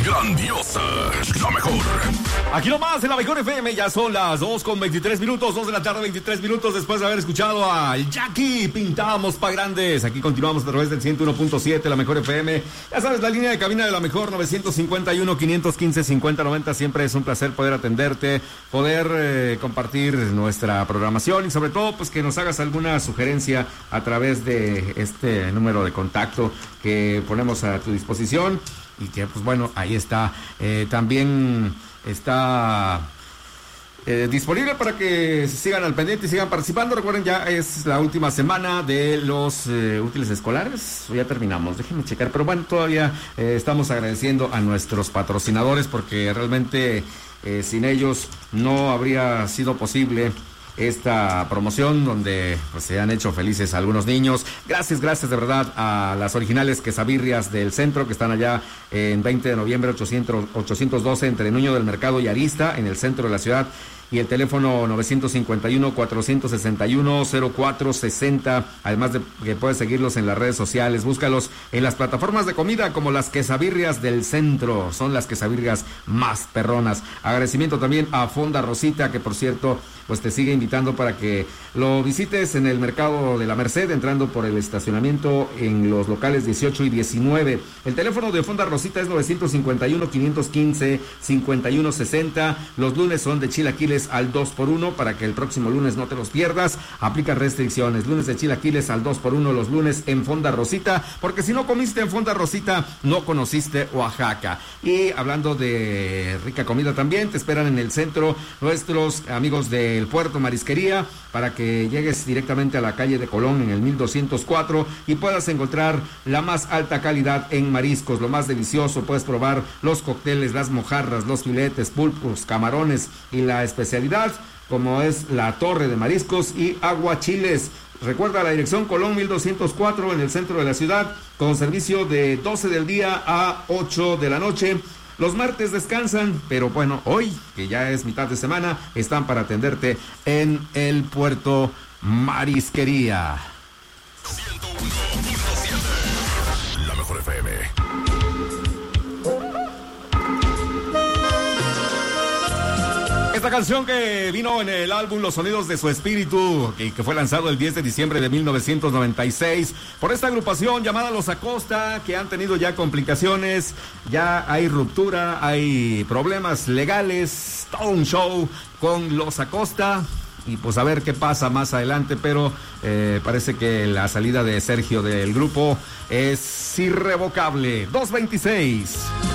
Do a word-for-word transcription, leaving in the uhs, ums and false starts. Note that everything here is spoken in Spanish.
grandiosa, la mejor. Aquí nomás en la mejor F M, ya son las dos con veintitrés minutos, dos de la tarde, veintitrés minutos después de haber escuchado al Jackie, pintamos pa' grandes. Aquí continuamos a través del ciento uno punto siete, la mejor F M. Ya sabes, la línea de cabina de la mejor, nueve cinco uno, quinientos quince, cincuenta noventa. Siempre es un placer poder atenderte, poder eh, compartir nuestra programación y sobre todo, pues que nos hagas alguna sugerencia a través de este número de contacto que ponemos a tu disposición. Y que, pues bueno, ahí está. Eh, también está eh, disponible para que sigan al pendiente y sigan participando. Recuerden, ya es la última semana de los eh, útiles escolares. Ya terminamos, déjenme checar. Pero bueno, todavía eh, estamos agradeciendo a nuestros patrocinadores porque realmente eh, sin ellos no habría sido posible esta promoción donde pues, se han hecho felices algunos niños. Gracias, gracias de verdad a las originales quesabirrias del centro que están allá en veinte de noviembre ochocientos, ochocientos doce entre Nuño del Mercado y Arista, en el centro de la ciudad. Y el teléfono nueve cinco uno, cuatro seis uno, cero cuatro seis cero. Además de que puedes seguirlos en las redes sociales. Búscalos en las plataformas de comida como las quesabirrias del centro. Son las quesabirrias más perronas. Agradecimiento también a Fonda Rosita, que por cierto, pues te sigue invitando para que lo visites en el mercado de la Merced, entrando por el estacionamiento en los locales dieciocho y diecinueve. El teléfono de Fonda Rosita es nueve cinco uno, quinientos quince, cincuenta y uno sesenta. Los lunes son de chilaquiles al dos por uno para que el próximo lunes no te los pierdas. Aplica restricciones. Lunes de chilaquiles al dos por uno los lunes en Fonda Rosita, porque si no comiste en Fonda Rosita, no conociste Oaxaca. Y hablando de rica comida también, te esperan en el centro nuestros amigos del Puerto Marisquería para que llegues directamente a la calle de Colón en el mil doscientos cuatro y puedas encontrar la más alta calidad en mariscos, lo más delicioso. Puedes probar los cócteles, las mojarras, los filetes, pulpos, camarones y la especialidad como es la torre de mariscos y aguachiles. Recuerda la dirección Colón mil doscientos cuatro en el centro de la ciudad, con servicio de doce del día a ocho de la noche. Los martes descansan, pero bueno, hoy, que ya es mitad de semana, están para atenderte en el Puerto Marisquería. ciento uno punto siete, la mejor F M. Esta canción que vino en el álbum Los Sonidos de Su Espíritu, que, que fue lanzado el diez de diciembre de mil novecientos noventa y seis por esta agrupación llamada Los Acosta, que han tenido ya complicaciones, ya hay ruptura, hay problemas legales, todo un show con Los Acosta. Y pues a ver qué pasa más adelante, pero eh, parece que la salida de Sergio del grupo es irrevocable. dos veintiséis.